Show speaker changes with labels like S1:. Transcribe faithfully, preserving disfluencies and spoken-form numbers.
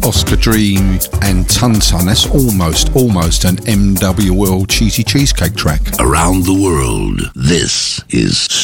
S1: Oscar Dream and Tun Tun. That's almost, almost an M W World Cheesy Cheesecake track.
S2: Around the world, this is